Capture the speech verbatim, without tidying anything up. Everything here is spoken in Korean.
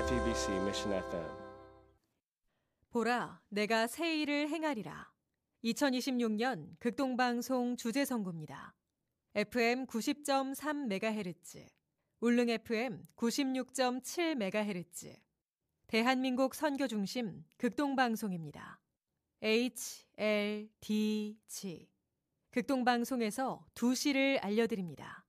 에프이비씨 Mission 에프엠. 보라, 내가 새 일을 행하리라. 이천이십육 년 극동방송 주제선고입니다. 에프엠 구십 점 삼 메가헤르츠, 울릉 에프엠 구십육 점 칠 메가헤르츠, 대한민국 선교중심 극동방송입니다. 에이치 엘 디 지, 극동방송에서 두 시를 알려드립니다.